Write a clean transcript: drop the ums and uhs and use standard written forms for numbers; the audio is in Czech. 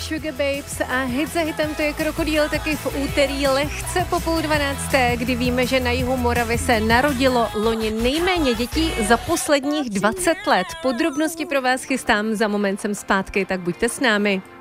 Sugar Babes a hit za hitem to je Krokodýl taky v úterý lehce po 11:30, kdy víme, že na jihu Moravy se narodilo loni nejméně dětí za posledních 20 let. Podrobnosti pro vás chystám za moment sem zpátky, tak buďte s námi.